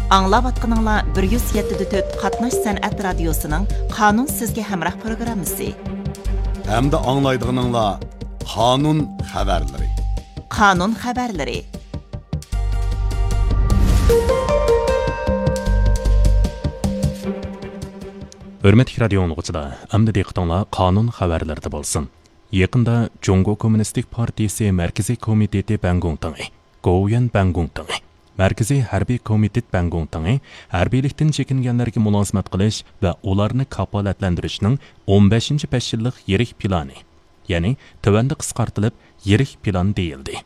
Аңлаватқаныңла 107.4 Qatnash Sənət Radiosu'nun Qanun Sizge Həmrah programısı. Әмді аңлайдығыныңla Qanun xəbərləri. Qanun xəbərləri. Hürmetli radio oğucular, əmdi diqqətinizlə qanun xəbərlərdə bolsun. Yaqında Congo Kommunistik Partiyası Mərkəzi Komiteti Bangongtanı, Goyan Bangongtanı, Mərkəzi Hərbi Komitet Bangongtanı hərbiylikdən çəkinganlarga mülazimət qilish və onlarni kafolatlantirishning 15-ci 5 yillik yirik plani, ya'ni tövəndə qisqartilib yirik plan deyildi.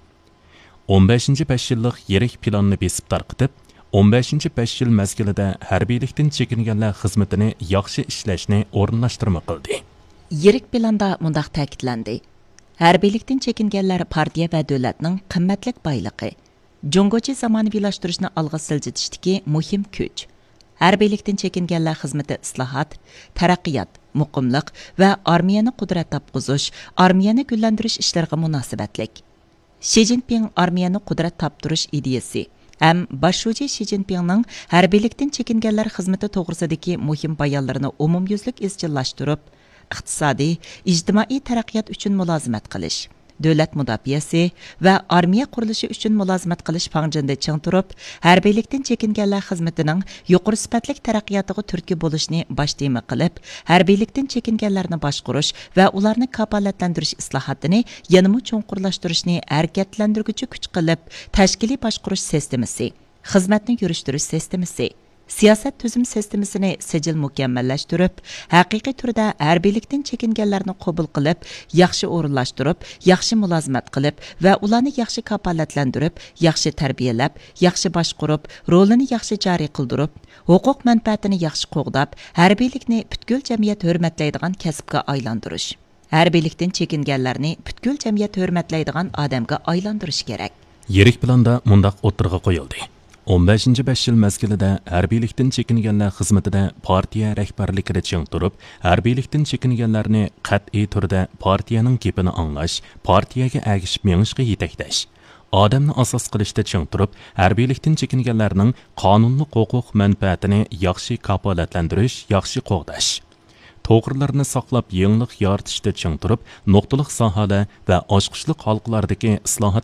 15-ci 5 yillik yirik planni besib tarqitib, 15-ci 5 yil mezgilida hərbiylikdən çəkinganlar xizmatini yaxshi ishlashni o'rinlashtirma qildi. Yirik planda mundaq ta'kidlandi. Hərbiylikdən çəkinganlar partiya və dövlətning qimmatlik boyliqi, Jungochi zamonaviylashtirishni alg'a siljitishdagi muhim kuch. Harbiylikdan çəkinganlar xizmati islohot, taraqqiyot, muqimlik va armiyani qudrat topqizish, armiyani gullantirish ishlariga munosabatlik. Xi Jinping armiyani qudrat toptirish ideyasi ham boshlovchi Xi Jinpingning harbiylikdan çəkinganlar xizmati to'g'risidagi muhim bayonlarini umumyuzlik izchillashtirib, iqtisodiy, ijtimoiy taraqqiyot uchun mulozimat qilish, davlat mudofaasi va armiya qurilishi uchun mulozimat qilish fang'jinda ching turib, harbiylikdan çəkinganlar xizmatining yuqori sifatli taraqqiyotiga turtki bo'lishni bosh tema qilib, harbiylikdan çəkinganlarni boshqarish va ularni kafolatlantirish islohotini yanada cho'nqurlashtirishni harakatlantiruvchi kuch qilib, tashkiliy boshqarish sistemasi, xizmatni yurishtirish sistemasi, siyosat tuzum sistemasini sijil mukammallashtirib, haqiqiy turda harbiylikdan çəkinganlarni qabul qilib, yaxshi o'rinlashtirib, yaxshi mulozimat qilib va ularni yaxshi kafolatlantirib, yaxshi tarbiyalab, yaxshi boshqarib, rolini yaxshi joriy qildirib, huquq manfaatini yaxshi qo'g'dab, harbiylikni butkul jamiyat hurmatlaydigan kasbga aylantirish. Harbiylikdan çəkinganlarni butkul jamiyat hurmatlaydigan odamga aylantirish kerak. Yirik planda mundaq o'tirg'a qo'yildi. 15-ci 5 yil mezgilida harbiylikdan çəkinganlar xizmatida partiya rahbarligida ching turib, harbiylikdan çəkinganlarni qat'iy turda partiyaning gapini anglash, partiyaga agishib menishga yetaklash, odamni asos qilishda ching turib, harbiylikdan çəkinganlarning qonunli huquq manfaatini yaxshi kafolatlantirish, yaxshi qo'g'dash, to'g'rilarni saqlab yangilik yaratishda ching turib, nuqtaliq sohalar va oshqishliq xalqlardagi islohot